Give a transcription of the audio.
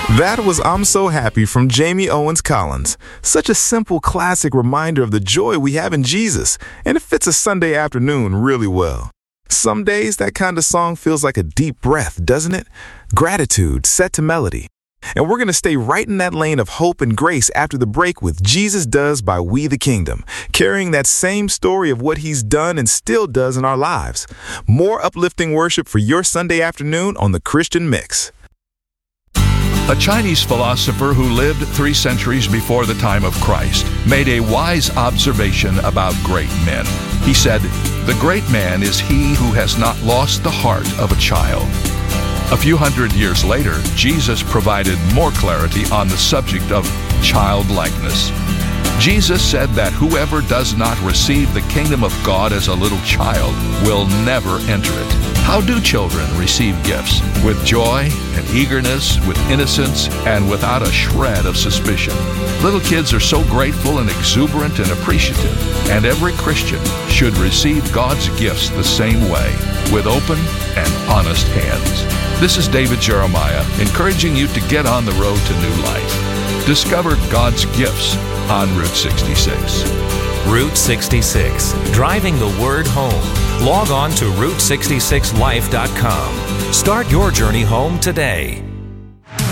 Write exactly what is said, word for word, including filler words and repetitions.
That was I'm So Happy from Jamie Owens Collins. Such a simple classic reminder of the joy we have in Jesus, and it fits a Sunday afternoon really well. Some days that kind of song feels like a deep breath, doesn't it? Gratitude set to melody. And we're going to stay right in that lane of hope and grace after the break with Jesus Does by We the Kingdom, carrying that same story of what he's done and still does in our lives. More uplifting worship for your Sunday afternoon on the Christian Mix. A Chinese philosopher who lived three centuries before the time of Christ made a wise observation about great men. He said, "The great man is he who has not lost the heart of a child." A few hundred years later, Jesus provided more clarity on the subject of childlikeness. Jesus said that whoever does not receive the kingdom of God as a little child will never enter it. How do children receive gifts? With joy and eagerness, with innocence, and without a shred of suspicion. Little kids are so grateful and exuberant and appreciative, and every Christian should receive God's gifts the same way, with open and honest hands. This is David Jeremiah, encouraging you to get on the road to new life. Discover God's gifts on Route sixty-six. Route sixty-six, driving the word home. Log on to route sixty-six life dot com. Start your journey home today.